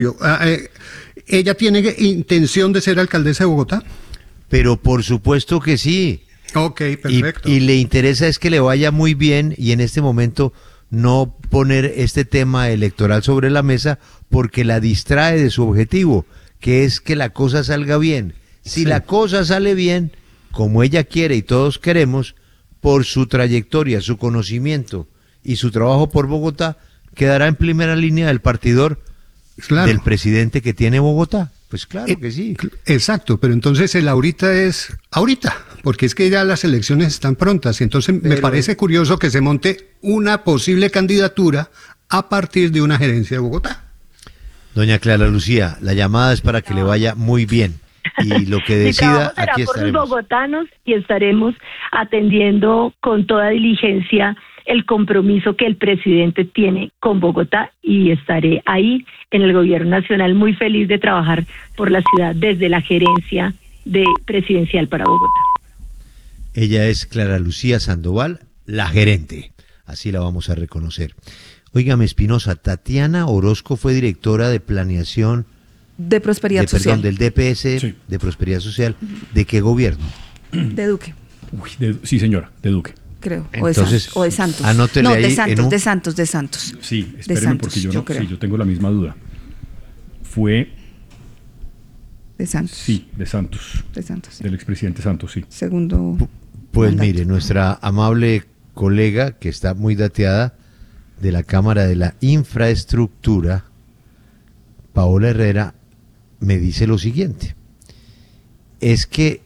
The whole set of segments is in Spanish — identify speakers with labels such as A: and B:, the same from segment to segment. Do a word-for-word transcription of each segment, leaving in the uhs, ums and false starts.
A: ¿Ella tiene intención de ser alcaldesa de Bogotá?
B: Pero por supuesto que sí.
A: Ok, perfecto.
B: Y, y le interesa es que le vaya muy bien y en este momento no poner este tema electoral sobre la mesa porque la distrae de su objetivo, que es que la cosa salga bien. Si sí. la cosa sale bien, como ella quiere y todos queremos, por su trayectoria, su conocimiento y su trabajo por Bogotá, quedará en primera línea del partidor claro. del presidente que tiene Bogotá. Pues claro que sí.
A: Exacto, pero entonces el ahorita es ahorita, porque es que ya las elecciones están prontas, y entonces pero me parece curioso que se monte una posible candidatura a partir de una gerencia de Bogotá.
B: Doña Clara Lucía, la llamada es para que no. le vaya muy bien. Y lo que decida,
C: será
B: aquí
C: por
B: estaremos.
C: Los bogotanos y estaremos atendiendo con toda diligencia el compromiso que el presidente tiene con Bogotá y estaré ahí en el gobierno nacional muy feliz de trabajar por la ciudad desde la gerencia de presidencial para Bogotá.
B: Ella es Clara Lucía Sandoval, la gerente, así la vamos a reconocer. Óigame, Espinosa, Tatiana Orozco fue directora de planeación
D: de Prosperidad
B: de,
D: Social.
B: Perdón, del D P S, sí. de Prosperidad Social. ¿De qué gobierno?
D: De Duque.
E: Uy, de, sí, señora, de Duque.
D: Creo,
B: Entonces,
D: o de Santos.
B: Anótele
D: no,
B: ahí
D: de Santos,
B: en un...
D: de Santos, de Santos.
E: Sí, espérenme porque yo, no,
D: yo,
E: sí, yo tengo la misma duda. Fue...
D: De Santos.
E: Sí, de Santos.
D: De Santos, sí.
E: Del expresidente Santos, sí.
D: Segundo
B: Pues
D: mandato.
B: Mire, nuestra amable colega, que está muy dateada, de la Cámara de la Infraestructura, Paola Herrera, me dice lo siguiente. Es que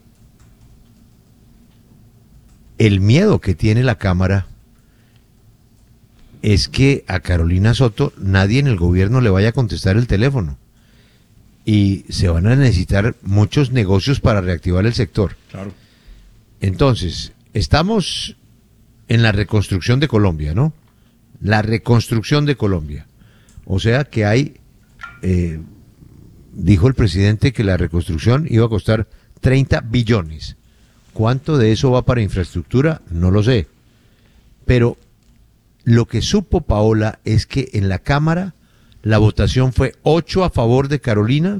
B: el miedo que tiene la Cámara es que a Carolina Soto nadie en el gobierno le vaya a contestar el teléfono y se van a necesitar muchos negocios para reactivar el sector.
E: Claro.
B: Entonces, estamos en la reconstrucción de Colombia, ¿no? La reconstrucción de Colombia. O sea que hay, eh, dijo el presidente que la reconstrucción iba a costar treinta billones. ¿Cuánto de eso va para infraestructura? No lo sé. Pero lo que supo Paola es que en la Cámara la votación fue ocho a favor de Carolina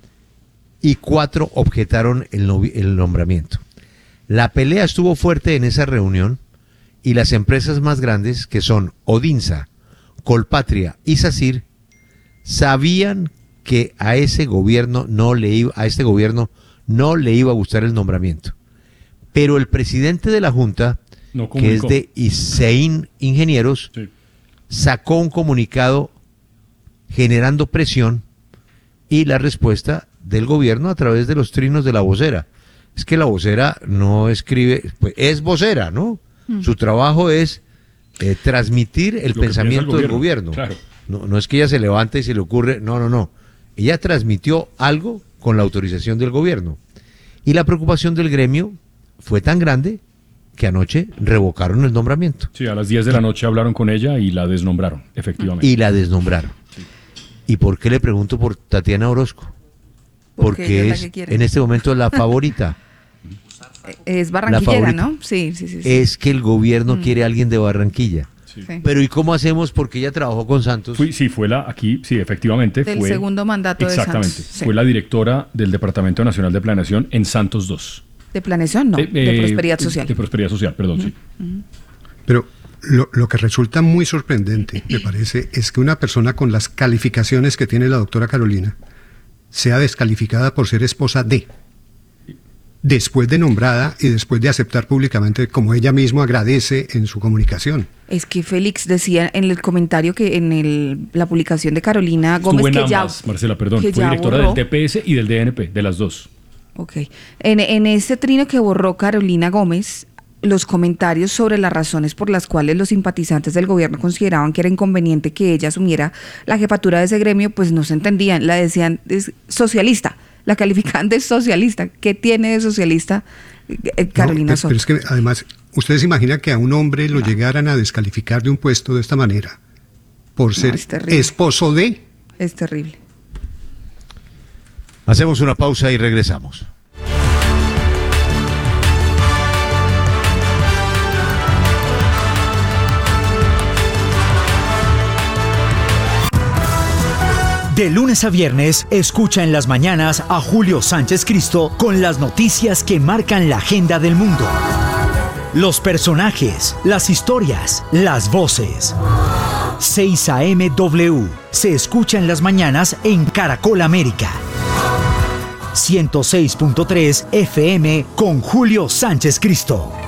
B: y cuatro objetaron el, no- el nombramiento. La pelea estuvo fuerte en esa reunión y las empresas más grandes, que son Odinsa, Colpatria y SACIR, sabían que a ese gobierno no le iba, a este gobierno no le iba a gustar el nombramiento. Pero el presidente de la Junta,
E: No
B: que es
E: comunicó.
B: de ISEIN Ingenieros,
E: Sí.
B: sacó un comunicado generando presión y la respuesta del gobierno a través de los trinos de la vocera. Es que la vocera no escribe, pues es vocera, ¿no? Mm. Su trabajo es eh, transmitir el
E: Lo que
B: pensamiento
E: piensa el
B: del gobierno.
E: Claro.
B: No, no es que ella se levante y se le ocurre, no, no, no. Ella transmitió algo con la autorización del gobierno. Y la preocupación del gremio fue tan grande que anoche revocaron el nombramiento.
E: Sí, a las diez de la noche hablaron con ella y la desnombraron, efectivamente.
B: Y la desnombraron.
E: Sí.
B: ¿Y por qué le pregunto por Tatiana Orozco?
D: Porque
B: Porque
D: ella
B: es,
D: es la que quiere.
B: en este momento, la favorita.
D: Es barranquillera,
B: favorita.
D: ¿no? Sí, sí, sí. sí.
B: Es que el gobierno
D: Mm.
B: quiere a alguien de Barranquilla.
E: Sí.
D: Sí.
B: Pero ¿y cómo hacemos? Porque ella trabajó con Santos.
E: Fui, sí, fue la, aquí, sí, efectivamente.
D: Del
E: fue,
D: segundo mandato de
E: Exactamente.
D: Santos, sí.
E: Fue la directora del Departamento Nacional de Planeación en Santos dos.
D: De planeación, no,
E: Eh,
D: de
E: eh,
D: prosperidad social.
E: De Prosperidad Social, perdón,
D: Ujú.
E: sí.
A: Pero lo, lo que resulta muy sorprendente, me parece, es que una persona con las calificaciones que tiene la doctora Carolina sea descalificada por ser esposa de, después de nombrada y después de aceptar públicamente, como ella misma agradece en su comunicación.
D: Es que Félix decía en el comentario que en el, la publicación de Carolina Gómez
E: Estuvo en
D: que
E: ambas,
D: ya,
E: Marcela, perdón.
D: que
E: Fue
D: ya
E: directora
D: borró.
E: del D P S y del D N P, de las dos.
D: Ok. En, en ese trino que borró Carolina Gómez, los comentarios sobre las razones por las cuales los simpatizantes del gobierno consideraban que era inconveniente que ella asumiera la jefatura de ese gremio, pues no se entendían. La decían es socialista, la calificaban de socialista. ¿Qué tiene de socialista eh, Carolina
A: No,
D: Soto?
A: pero es que además, ¿ustedes imaginan que a un hombre lo
D: No.
A: llegaran a descalificar de un puesto de esta manera? Por ser
D: es terrible.
A: esposo de...
D: Es terrible.
B: Hacemos una pausa y regresamos.
F: De lunes a viernes, escucha en las mañanas a Julio Sánchez Cristo con las noticias que marcan la agenda del mundo. Los personajes, las historias, las voces. seis A M W se escucha en las mañanas en Caracol América. ciento seis punto tres F M con Julio Sánchez Cristo.